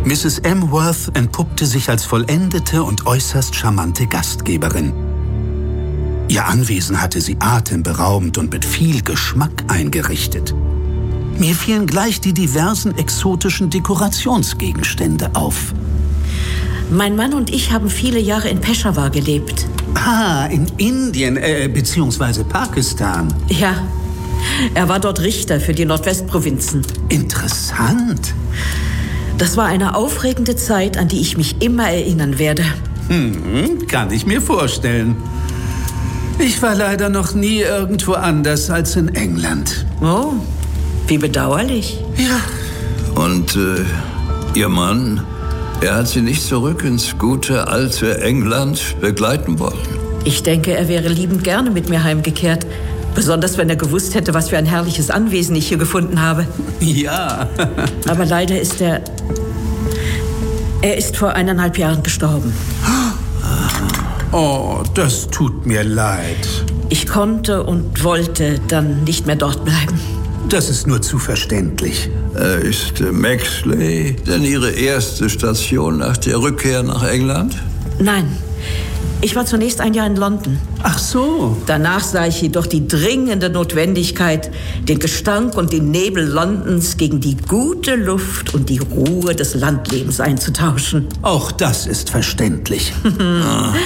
Mrs. M. Worth entpuppte sich als vollendete und äußerst charmante Gastgeberin. Ihr Anwesen hatte sie atemberaubend und mit viel Geschmack eingerichtet. Mir fielen gleich die diversen exotischen Dekorationsgegenstände auf. Mein Mann und ich haben viele Jahre in Peshawar gelebt. Ah, in Indien, beziehungsweise Pakistan. Ja, er war dort Richter für die Nordwestprovinzen. Interessant. Das war eine aufregende Zeit, an die ich mich immer erinnern werde. Kann ich mir vorstellen. Ich war leider noch nie irgendwo anders als in England. Oh, wie bedauerlich. Ja. Und Ihr Mann, er hat Sie nicht zurück ins gute, alte England begleiten wollen? Ich denke, er wäre liebend gerne mit mir heimgekehrt. Besonders, wenn er gewusst hätte, was für ein herrliches Anwesen ich hier gefunden habe. Ja. Aber leider ist er ist vor 1,5 Jahren gestorben. Oh, das tut mir leid. Ich konnte und wollte dann nicht mehr dort bleiben. Das ist nur zu verständlich. Ist Maxley denn Ihre erste Station nach der Rückkehr nach England? Nein, ich war zunächst ein Jahr in London. Ach so. Danach sah ich jedoch die dringende Notwendigkeit, den Gestank und den Nebel Londons gegen die gute Luft und die Ruhe des Landlebens einzutauschen. Auch das ist verständlich.